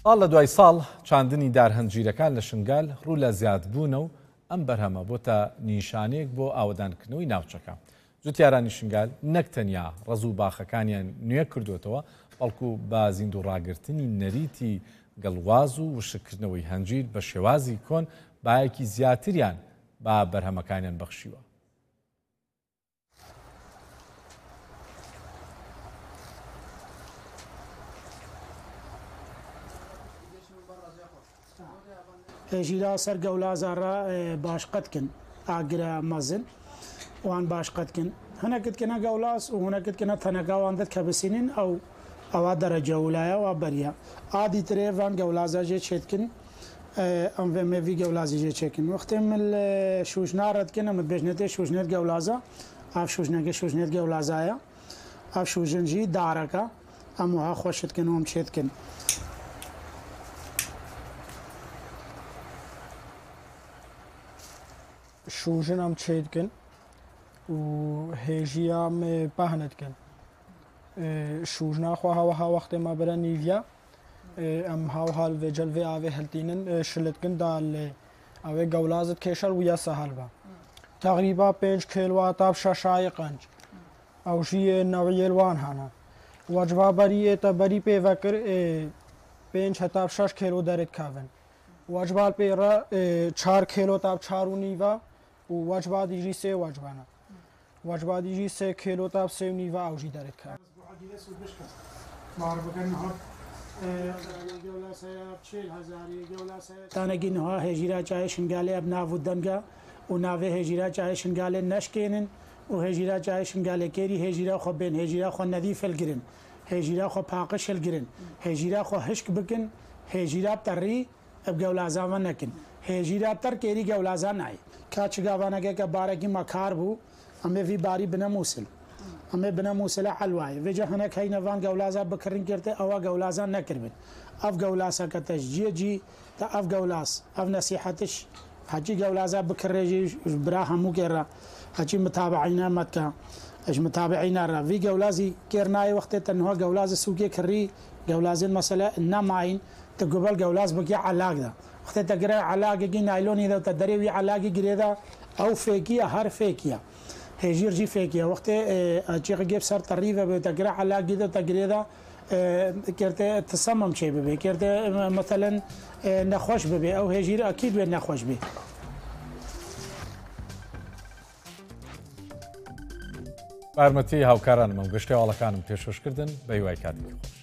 ساڵ لە دوای ساڵ چاندنی دارهەنجیرەکان لە شنگال ڕوو لە زیادبوونە و ئەم بەرهەمە بۆتە نیشانەیەک بۆ ئاوەدانکردنەوەی ناوچەکە. جوتیارانی شنگال نەک تەنیا ڕەز و باخەکانیان نوێ کردوێتەوە، بەڵکو بە زیندوڕاگرتنی نەریتی گەڵواز و وشکردنەوەی هەنجیر بە شێوازی کۆن بایەکی زیاتریان با بەرهەمەکانیان بەخشیوە. هێژیرا سەر گەولازارە باشقەتکن ئاگرە مەزن وان باشقەتکن هەنەکتکەنە گەولاس و هەنەکتکەنە تەنەگاوان دەت کە بسینین ئەوە دەرەجە وولایە و بەریە ئادی ترێڤان گەولازە ژێ چێتکن ئەم ڤێمێڤی گەولازی ژێ چێکن وەختێ من شوژنارەتکەنە من بێژنێتێ شوژنێت گەولازە ئاف شوژنەکە شوژنێت گەولازایە ئاف شوژنجی دارەکە ئەموها خۆشتکن وم چێتکن. شوژنم چێتکن و هێژیام پاهنتکن شوژناخوا هەوەها وەختێمە بەرە نیڤە ئەم هاوهال vێجەلێ ئاوێ هەلتینن شلتکندا لێ ئەوێ گەولازت کێشەر و یاسە هەلبە تقریبا 5 کیلوە تا 6 قەنج ئەوژیە نەوەیێوان هەنا وەجبا بەریێتە بەری پێڤەکرد 5 هەتا 6 کیلو دەرێت کاون وەجبال پێڕە 4 کیلو تا 4 و نیڤە و وەجبا دیژی سێ وەجبانە وەجبا دیژی 3 کیلو تا 3 و نیڤە ئەوژی دەرێت کاون. تانەگینەوە هێژیرا چای شنگالێ ئەب ناو دەنگە و ناوێ هێژیرا چای شنگالێ نەشکێنن و هێژیرا چای شنگالێکێری هێژیرا خۆ بێن هێژیرا خۆ نەدی فلگرن هێژیرا خۆ پاقش هەلگرن هێژیرا خۆ هشک بکن هێژیرا تەڕی ئەب گەولازاوە نەکن هێژیرا تەرکێری گەولازان نای کاچگاوانەکەکە بارێکی مەکار بوو ئەمێڤی باری بنەمووسل ئەمێ بنەمووسلە حەلوایە وێجە هەنەک هەینەوان گەولازا بکردن کردێ ئەوە گەولازان نەکردن ئەف گەولاسەکە تەژجیەجی تا ئەف گەولاس ئەف نەسیحەتش هەچی گەولازا بکڕێژی برا هەموو گێڕە هەچی متابعینە مەتکە ئەش متابعینەڕە وی گەولازی کێرنای وەختێ تەنها گەولازە سووکێ کڕی گەولازن مەسەلە نەماین تگوبەل گەولاز بگی علاقدا وەختێ تەگرە علاقێکی نایلۆنی دەوتە دەرێوی علاقی گرێدا ئەو فێکیە هەر فێکیە هێژیرجی فێکیە وەختێ چێقگێب سەر تەڕیڤە بێت تەگرە علاقی دەوتە گرێدا کردێ تسەمەم چێ ببێ کردێ مەتەلەن نەخۆش ببێ ئەو هێژیر ئەکی دوێت نەخۆش بێ. بارمەتی هاوکارانم گەشتێواڵەکانم پێشۆشکردن بە هیوای کاتێکی خۆش.